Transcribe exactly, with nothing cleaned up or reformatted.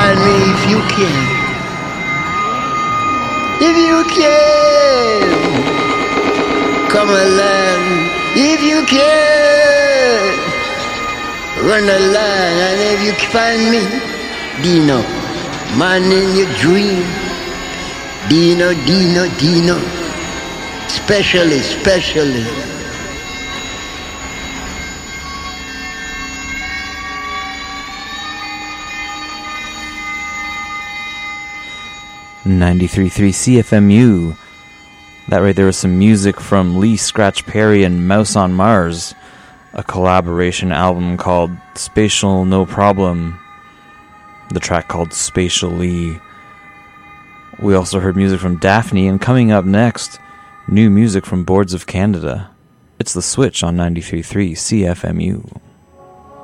find me if you can. If you can, come along. If you can, run along. And if you find me, Dino, man in your dream. Dino, Dino, Dino, specially, specially. ninety-three point three C F M U. That right there was some music from Lee Scratch Perry and Mouse on Mars, a collaboration album called Spatial No Problem, the track called Spatially. We also heard music from Daphne, and coming up next, new music from Boards of Canada. It's The Switch on ninety-three point three C F M U.